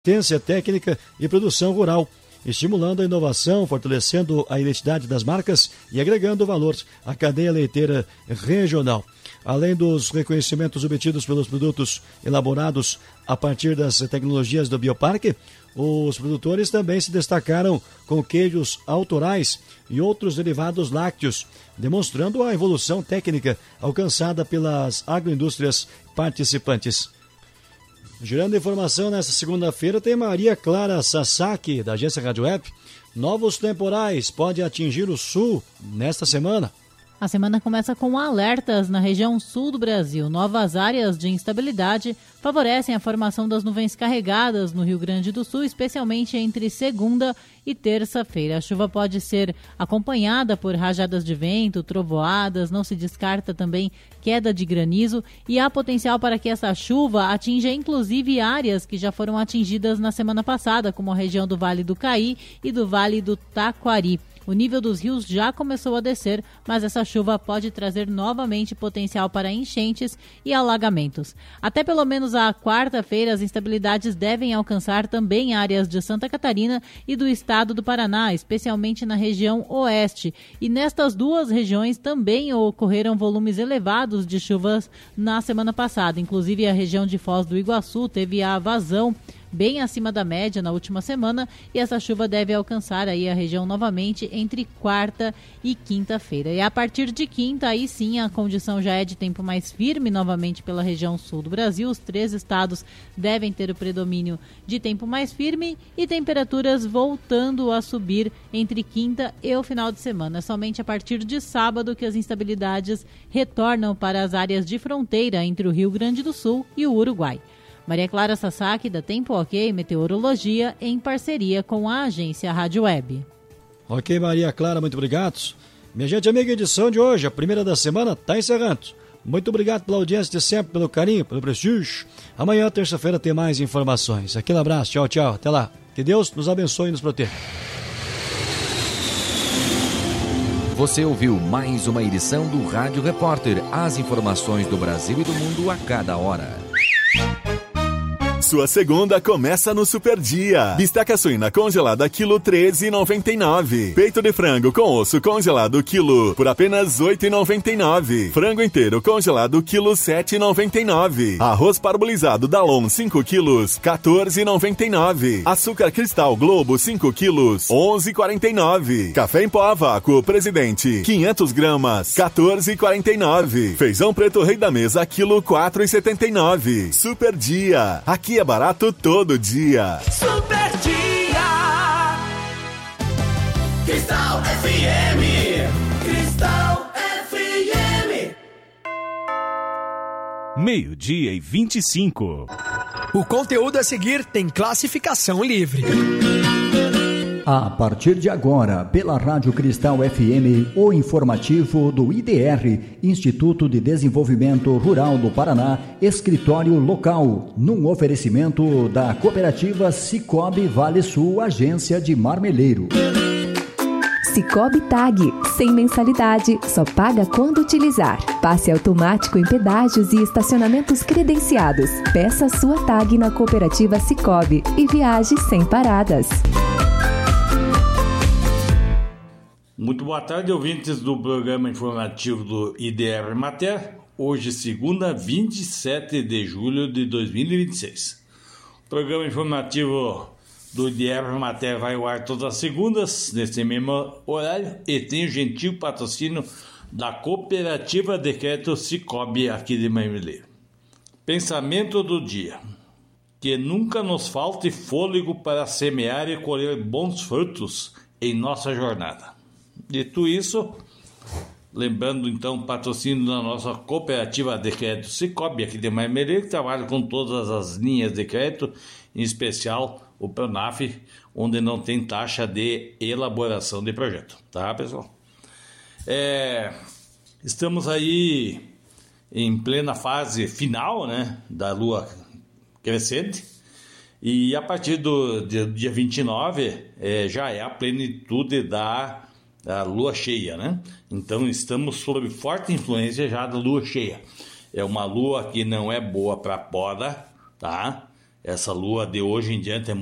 assistência técnica e produção rural, estimulando a inovação, fortalecendo a identidade das marcas e agregando valor à cadeia leiteira regional. Além dos reconhecimentos obtidos pelos produtos elaborados a partir das tecnologias do Bioparque, os produtores também se destacaram com queijos autorais e outros derivados lácteos, demonstrando a evolução técnica alcançada pelas agroindústrias participantes. Girando informação nesta segunda-feira, tem Maria Clara Sasaki, da agência Rádio Web. Novos temporais podem atingir o sul nesta semana. A semana começa com alertas na região sul do Brasil. Novas áreas de instabilidade favorecem a formação das nuvens carregadas no Rio Grande do Sul, especialmente entre segunda e terça-feira. A chuva pode ser acompanhada por rajadas de vento, trovoadas, não se descarta também queda de granizo e há potencial para que essa chuva atinja inclusive áreas que já foram atingidas na semana passada, como a região do Vale do Caí e do Vale do Taquari. O nível dos rios já começou a descer, mas essa chuva pode trazer novamente potencial para enchentes e alagamentos. Até pelo menos a quarta-feira, as instabilidades devem alcançar também áreas de Santa Catarina e do estado do Paraná, especialmente na região oeste. E nestas duas regiões também ocorreram volumes elevados de chuvas na semana passada. Inclusive a região de Foz do Iguaçu teve a vazão bem acima da média na última semana e essa chuva deve alcançar aí a região novamente entre quarta e quinta-feira. E a partir de quinta, aí sim, a condição já é de tempo mais firme novamente pela região sul do Brasil. Os 3 estados devem ter o predomínio de tempo mais firme e temperaturas voltando a subir entre quinta e o final de semana. É somente a partir de sábado que as instabilidades retornam para as áreas de fronteira entre o Rio Grande do Sul e o Uruguai. Maria Clara Sasaki, da Tempo OK Meteorologia, em parceria com a agência Rádio Web. Ok, Maria Clara, muito obrigado. Minha gente amiga, a edição de hoje, a primeira da semana, está encerrando. Muito obrigado pela audiência de sempre, pelo carinho, pelo prestígio. Amanhã, terça-feira, tem mais informações. Aquele abraço, tchau, tchau, até lá. Que Deus nos abençoe e nos proteja. Você ouviu mais uma edição do Rádio Repórter. As informações do Brasil e do mundo a cada hora. Sua segunda começa no Super Dia. Bisteca suína congelada quilo R$13,99. Peito de frango com osso congelado quilo por apenas R$8,99. Frango inteiro congelado quilo R$7,99. Arroz parbolizado Dalon 5 quilos R$14,99. Açúcar cristal Globo 5 quilos R$11,49. Café em pó a vácuo Presidente 500 gramas R$14,49. Feijão preto Rei da Mesa quilo R$4,79. Super Dia. Aqui é barato todo dia. Super Dia. Cristal FM. Cristal FM. 12:25. O conteúdo a seguir tem classificação livre. A partir de agora, pela Rádio Cristal FM, o informativo do IDR, Instituto de Desenvolvimento Rural do Paraná, escritório local, num oferecimento da cooperativa Cicobi Vale Sul, agência de Marmeleiro. Cicobi Tag, sem mensalidade, só paga quando utilizar. Passe automático em pedágios e estacionamentos credenciados. Peça sua tag na cooperativa Cicobi e viaje sem paradas. Muito boa tarde, ouvintes do programa informativo do IDR Mater. Hoje, segunda, 27 de julho de 2026. O programa informativo do IDR Mater vai ao ar todas as segundas, nesse mesmo horário, e tem o gentil patrocínio da Cooperativa de Crédito Cicobi, aqui de Marmeleiro. Pensamento do dia: que nunca nos falte fôlego para semear e colher bons frutos em nossa jornada. Dito isso, lembrando então o patrocínio da nossa Cooperativa de Crédito Cicobi, aqui de Marmeleiro, que trabalha com todas as linhas de crédito, em especial o Pronaf, onde não tem taxa de elaboração de projeto. Tá, pessoal? Estamos aí em plena fase final, né, da lua crescente, e a partir do dia 29 já é a plenitude da lua cheia, né? Então estamos sob forte influência já da lua cheia. É uma lua que não é boa para poda, tá? essa lua de hoje em diante é